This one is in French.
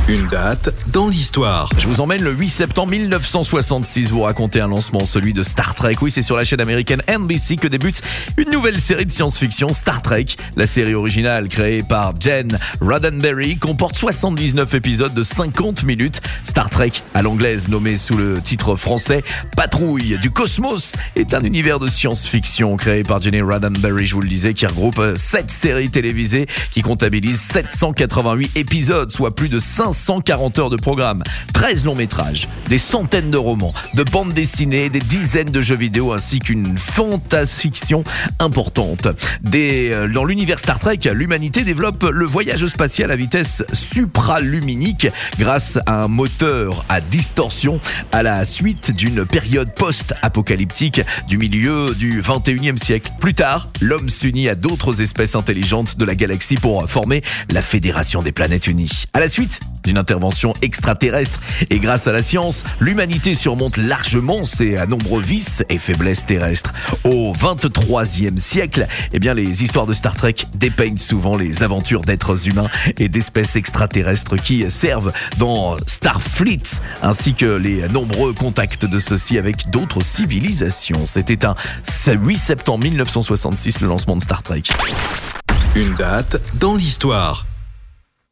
Une date dans l'histoire. Je vous emmène le 8 septembre 1966 vous raconter un lancement, celui de Star Trek. Oui, c'est sur la chaîne américaine NBC que débute une nouvelle série de science-fiction, Star Trek. La série originale, créée par Gene Roddenberry, comporte 79 épisodes de 50 minutes. Star Trek, à l'anglaise, nommé sous le titre français Patrouille du Cosmos, est un univers de science-fiction créé par Gene Roddenberry, je vous le disais, qui regroupe 7 séries télévisées qui comptabilisent 788 épisodes, soit plus de 540 heures de programme, 13 longs métrages, des centaines de romans, de bandes dessinées, des dizaines de jeux vidéo ainsi qu'une fantasciction importante. Dans l'univers Star Trek, l'humanité développe le voyage spatial à vitesse supraluminique grâce à un moteur à distorsion à la suite d'une période post-apocalyptique du milieu du 21e siècle. Plus tard, l'homme s'unit à d'autres espèces intelligentes de la galaxie pour former la Fédération des Planètes Unies. À la suite d'une intervention extraterrestre et grâce à la science, l'humanité surmonte largement ses nombreux vices et faiblesses terrestres. Au 23e siècle, les histoires de Star Trek dépeignent souvent les aventures d'êtres humains et d'espèces extraterrestres qui servent dans Starfleet, ainsi que les nombreux contacts de ceux-ci avec d'autres civilisations. C'était un 8 septembre 1966, le lancement de Star Trek. Une date dans l'histoire.